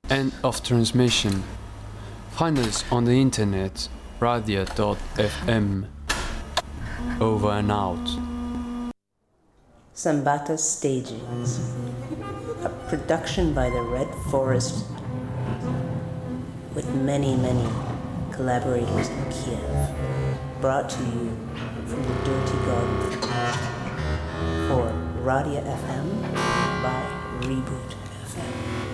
End of transmission. Find us on the internet, radia.fm. Over and out. Sambata Stagings, a production by the Red Forest with many collaborators in Kiev, brought to you from the Dirty Garden for Radia FM by Reboot FM.